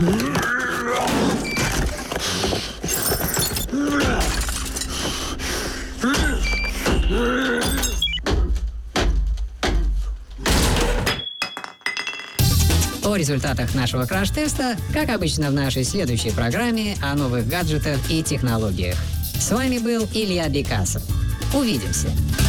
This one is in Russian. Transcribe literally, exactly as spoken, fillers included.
О результатах нашего краш-теста, как обычно в нашей следующей программе о новых гаджетах и технологиях. С вами был Илья Бекасов. Увидимся!